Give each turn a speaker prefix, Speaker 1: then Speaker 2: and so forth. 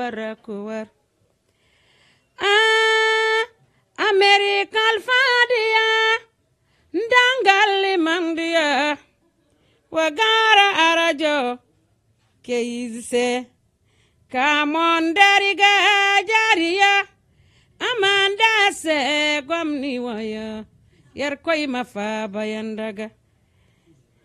Speaker 1: kuwar American fadia ndangal mandia wagara arajo keizse kamon dariga jariya amanda se gwamni waya yar koy mafa bayandaga